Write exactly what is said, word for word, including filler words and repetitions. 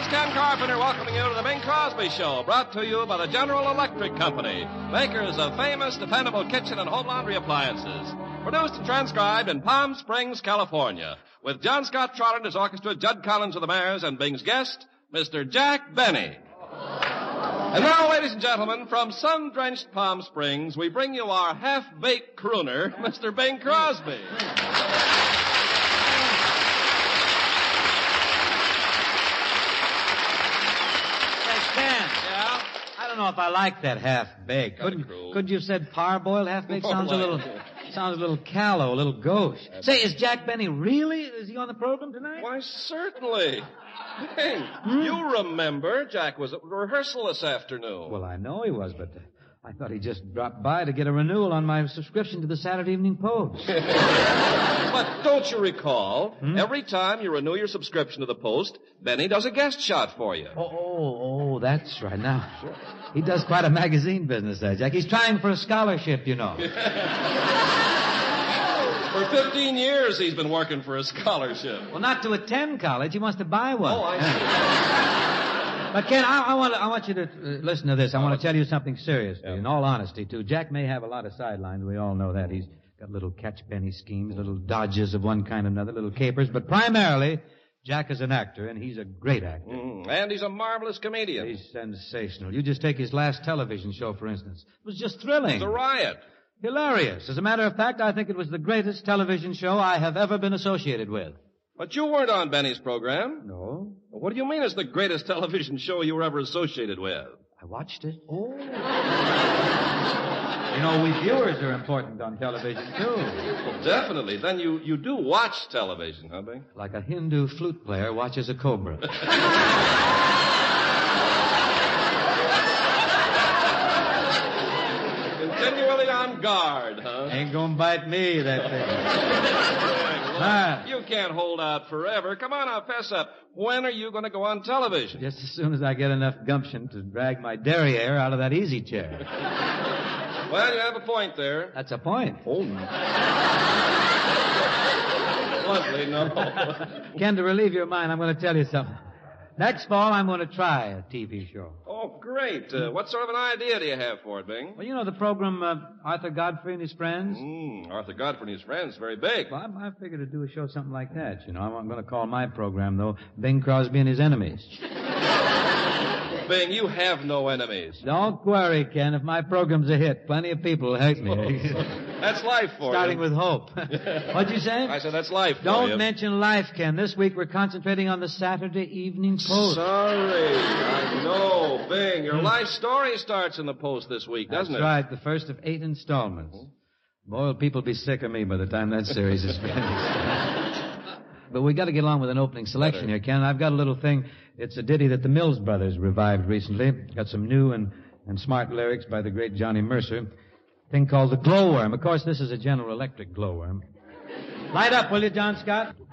Ken Carpenter welcoming you to the Bing Crosby Show, brought to you by the General Electric Company, makers of famous, dependable kitchen and home laundry appliances. Produced and transcribed in Palm Springs, California, with John Scott Trotter and his orchestra, Judd Collins of the Mares, and Bing's guest, Mister Jack Benny. And now, ladies and gentlemen, from sun-drenched Palm Springs, we bring you our half-baked crooner, Mister Bing Crosby. Yeah? I don't know if I like that half-baked. Couldn't, couldn't you have said parboiled half-baked? Sounds a little, sounds a little callow, a little gauche. Say, is Jack Benny really, is he on the program tonight? Why, certainly. Hey, hmm? You remember Jack was at rehearsal this afternoon. Well, I know he was, but uh, I thought he just dropped by to get a renewal on my subscription to the Saturday Evening Post. But don't you recall, hmm? every time you renew your subscription to the Post, Benny does a guest shot for you. Oh, oh, oh that's right. Now, sure. He does quite a magazine business there, Jack. He's trying for a scholarship, you know. For fifteen years, he's been working for a scholarship. Well, not to attend college. He wants to buy one. Oh, I see. But, Ken, I, I, want, I want you to uh, listen to this. I want to tell you something serious, yeah. In all honesty, too. Jack may have a lot of sidelines. We all know that. He's got little catch-Benny schemes, little dodges of one kind or another, little capers. But primarily, Jack is an actor, and he's a great actor. Mm, and he's a marvelous comedian. He's sensational. You just take his last television show, for instance. It was just thrilling. It was a riot. Hilarious. As a matter of fact, I think it was the greatest television show I have ever been associated with. But you weren't on Benny's program. No. What do you mean it's the greatest television show you were ever associated with? I watched it. Oh. You know, we viewers are important on television, too. Well, definitely. Then you, you do watch television, huh, Bing? Like a Hindu flute player watches a cobra. Continually on guard, huh? Ain't gonna bite me, that thing. Ah. You can't hold out forever. Come on now, fess up. When are you going to go on television? Just as soon as I get enough gumption to drag my derriere out of that easy chair. Well, you have a point there. That's a point. Oh, no. Bluntly, no. Ken, to relieve your mind, I'm going to tell you something. Next fall, I'm going to try a T V show. Oh, great. Uh, what sort of an idea do you have for it, Bing? Well, you know the program uh, Arthur Godfrey and His Friends? Mm, Arthur Godfrey and His Friends, very big. Well, I, I figured to do a show something like that, you know. I'm going to call my program, though, Bing Crosby and His Enemies. Bing, you have no enemies. Don't worry, Ken. If my program's a hit, plenty of people will hate me. That's life for Starting you. with hope. What'd you say? I said that's life for Don't you. mention life, Ken. This week we're concentrating on the Saturday Evening Post. Sorry. I know, Bing. Your life story starts in the Post this week, doesn't That's it? That's right. The first of eight installments. Boy, will people be sick of me by the time that series is finished. But we got to get along with an opening selection Better. here, Ken. I've got a little thing. It's a ditty that the Mills Brothers revived recently. Got some new and, and smart lyrics by the great Johnny Mercer. Thing called the Glowworm. Of course, this is a General Electric glowworm. Light up, will you, John Scott?